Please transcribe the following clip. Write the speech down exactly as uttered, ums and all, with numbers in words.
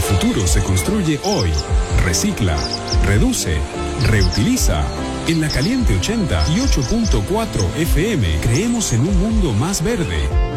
futuro se construye hoy. Recicla, reduce, reutiliza. En La Caliente ochenta y ocho punto cuatro F M creemos en un mundo más verde.